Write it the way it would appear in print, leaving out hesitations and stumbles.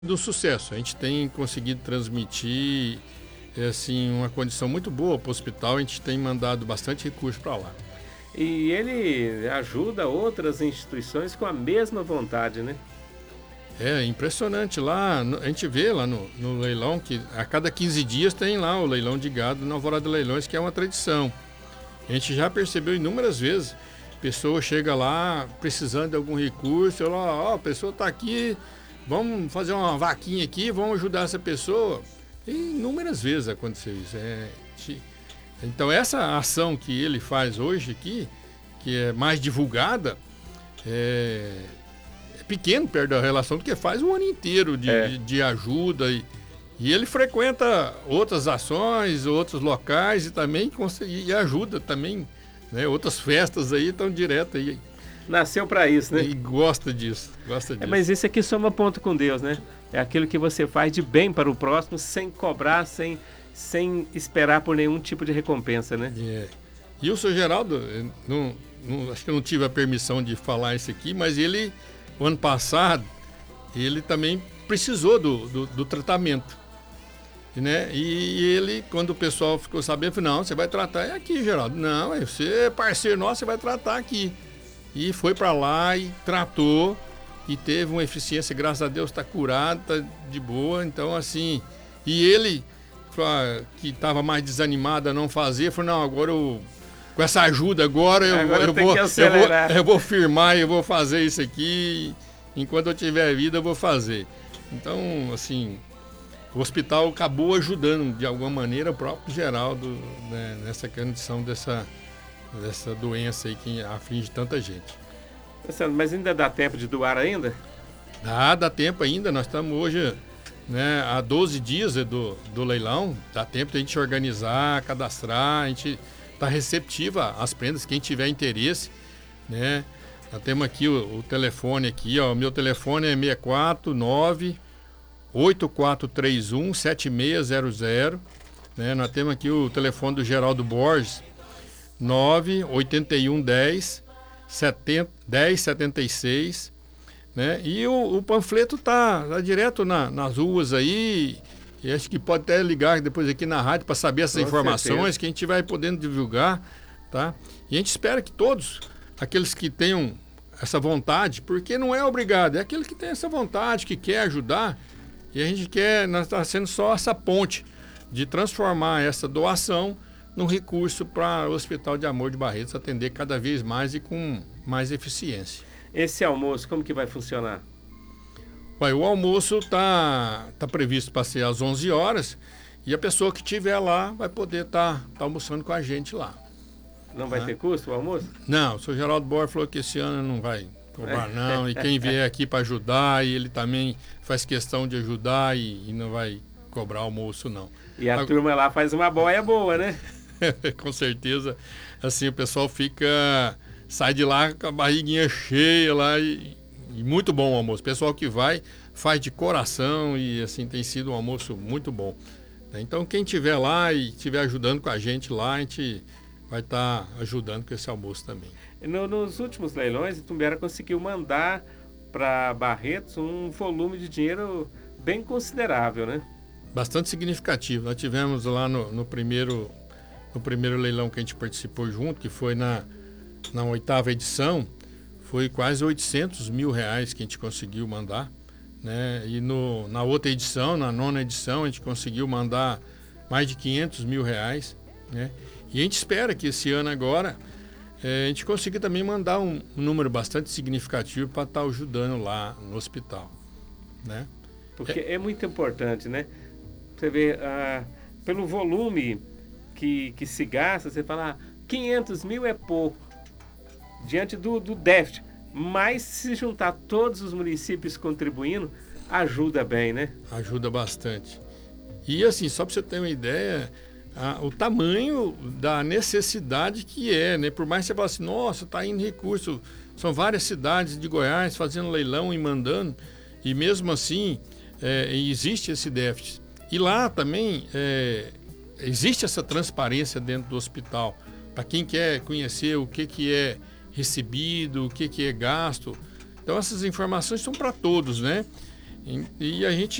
do sucesso. A gente tem conseguido transmitir assim, uma condição muito boa para o hospital. A gente tem mandado bastante recurso para lá. E ele ajuda outras instituições com a mesma vontade, né? É impressionante lá, a gente vê lá no leilão que a cada 15 dias tem lá o leilão de gado na Alvorada de Leilões, que é uma tradição. A gente já percebeu inúmeras vezes, pessoa chega lá precisando de algum recurso, a pessoa está aqui, vamos fazer uma vaquinha aqui, vamos ajudar essa pessoa. E inúmeras vezes aconteceu isso. Então essa ação que ele faz hoje aqui, que é mais divulgada, é pequeno perto da relação do que faz um ano inteiro de ajuda. E ele frequenta outras ações, outros locais e também e ajuda também, né? Outras festas aí estão direto aí. Nasceu para isso, né? E gosta disso. Mas isso aqui soma ponto com Deus, né? É aquilo que você faz de bem para o próximo, sem cobrar, sem esperar por nenhum tipo de recompensa, né? E o seu Geraldo, acho que eu não tive a permissão de falar isso aqui, mas ele, o ano passado, ele também precisou do tratamento. Né? E ele, quando o pessoal ficou sabendo, falou, não, você vai tratar aqui, Geraldo. Não, você é parceiro nosso, você vai tratar aqui. E foi para lá e tratou e teve uma eficiência, graças a Deus está curado, está de boa. Então, assim, e ele, que estava mais desanimado a não fazer, falou, não, agora com essa ajuda eu vou firmar, eu vou fazer isso aqui, enquanto eu tiver vida eu vou fazer. Então, assim, o hospital acabou ajudando de alguma maneira o próprio Geraldo, né, nessa condição dessa doença aí que aflige tanta gente. Mas ainda dá tempo de doar ainda? Dá tempo ainda. Nós estamos hoje, né, há 12 dias do leilão. Dá tempo de a gente organizar, cadastrar. A gente está receptiva às prendas, quem tiver interesse, né? Nós temos aqui o telefone aqui, ó. O meu telefone é 649 8431 7600, né? Nós temos aqui o telefone do Geraldo Borges, 98110 1076, né? E o panfleto tá direto nas ruas aí, e acho que pode até ligar depois aqui na rádio para saber essas informações, que a gente vai podendo divulgar, tá? E a gente espera que todos aqueles que tenham essa vontade, porque não é obrigado, é aquele que tem essa vontade, que quer ajudar. E a gente nós está sendo só essa ponte de transformar essa doação num recurso para o Hospital de Amor de Barretos atender cada vez mais e com mais eficiência. Esse almoço, como que vai funcionar? O almoço tá previsto para ser às 11 horas e a pessoa que estiver lá vai poder tá almoçando com a gente lá. Não vai ter custo o almoço? Não, o senhor Geraldo Borges falou que esse ano não vai cobrar não, e quem vier aqui para ajudar, e ele também faz questão de ajudar e não vai cobrar almoço não. E a turma lá faz uma boia boa, né? Com certeza, assim, o pessoal sai de lá com a barriguinha cheia lá e muito bom o almoço. O pessoal que vai, faz de coração e assim, tem sido um almoço muito bom. Então quem estiver lá e estiver ajudando com a gente lá, a gente vai estar ajudando com esse almoço também. Nos últimos leilões, Itumbiara conseguiu mandar para Barretos um volume de dinheiro bem considerável, né? Bastante significativo. Nós tivemos lá no primeiro leilão que a gente participou junto, que foi na 8ª edição, foi quase R$800 mil que a gente conseguiu mandar, né? E na outra edição, na 9ª edição, a gente conseguiu mandar mais de R$500 mil, né? E a gente espera que esse ano agora a gente consiga também mandar um número bastante significativo para estar ajudando lá no hospital, né? Porque é muito importante, né? Você vê, pelo volume que se gasta, você fala, 500 mil é pouco, diante do déficit. Mas se juntar todos os municípios contribuindo, ajuda bem, né? Ajuda bastante. E assim, só para você ter uma ideia, o tamanho da necessidade que né? Por mais que você fale assim, nossa, está indo recurso, são várias cidades de Goiás fazendo leilão e mandando, e mesmo assim existe esse déficit. E lá também existe essa transparência dentro do hospital, para quem quer conhecer o que é recebido, o que é gasto. Então essas informações são para todos, né? E a gente